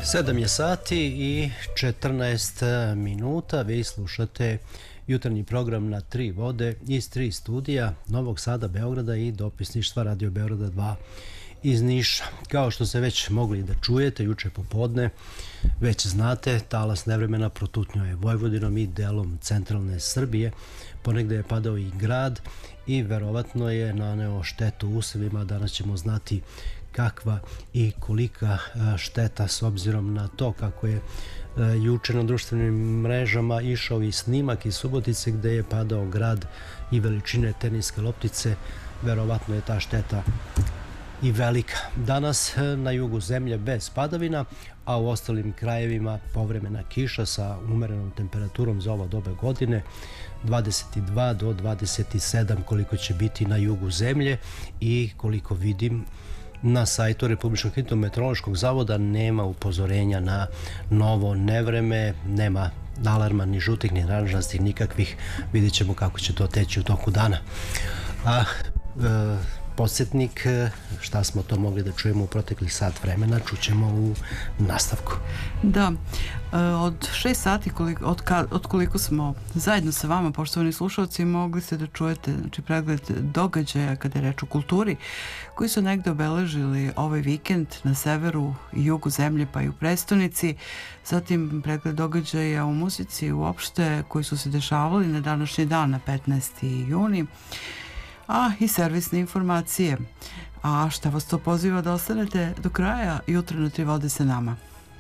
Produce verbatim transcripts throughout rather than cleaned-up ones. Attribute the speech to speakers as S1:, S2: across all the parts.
S1: sedam je sati i četrnaest minuta. Vi slušate jutarnji program na tri vode iz tri studija Novog Sada, Beograda i dopisništva Radio Beograda dva iz Niša. Kao što ste već mogli da čujete juče popodne, već znate, talas nevremena protutnjao je Vojvodinom i delom centralne Srbije. Ponegde je padao i grad i verovatno je naneo štetu usevima. Danas ćemo znati kakva i kolika šteta, s obzirom na to kako je juče na društvenim mrežama išao i snimak iz Subotice gde je padao grad i veličine teniske loptice. Verovatno je ta šteta i velika. Danas na jugu zemlje bez padavina, a u ostalim krajevima povremena kiša sa umerenom temperaturom za ovo doba godine, dvadeset dva do dvadeset sedam koliko će biti na jugu zemlje. I koliko vidim na sajtu Republičkog hidrometeorološkog zavoda nema upozorenja na novo nevreme, nema alarma ni žutih ni oranžastih nikakvih. Vidjet ćemo kako će to teći u toku dana. A e, podsjetnik šta smo to mogli da čujemo u proteklih sat vremena čućemo u nastavku.
S2: Da, od šest sati koliko, od, ka, od koliko smo zajedno sa vama, poštovani slušalci, mogli ste da čujete, znači, pregled događaja kada je reč o kulturi koji su negde obeležili ovaj vikend na severu i jugu zemlje pa i u prestonici, zatim pregled događaja u muzici uopšte koji su se dešavali na današnji dan, na petnaesti juni, a i servisne informacije. A šta vas to poziva da ostanete do kraja jutra na tri vode sa nama?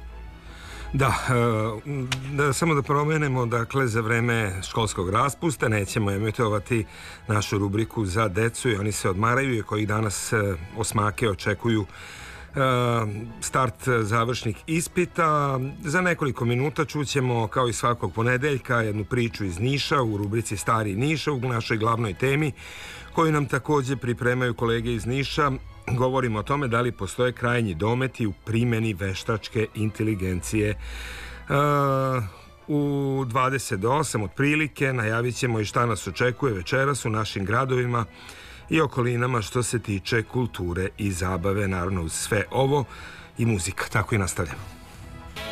S3: Da, da, samo da promenemo, dakle, za vreme školskog raspusta nećemo emitovati našu rubriku za decu i oni se odmaraju, i koji danas osmake očekuju start završnih ispita. Za nekoliko minuta čućemo, kao i svakog ponedeljka, jednu priču iz Niša u rubrici Stari Niša, u našoj glavnoj temi, koju nam takođe pripremaju kolege iz Niša. Govorimo o tome da li postoje krajnji dometi u primjeni veštačke inteligencije. U dvadeset osam otprilike najavit ćemo i šta nas očekuje večeras u našim gradovima i okolinama što se tiče kulture i zabave, naravno uz sve ovo i muzika. Tako i nastavljamo.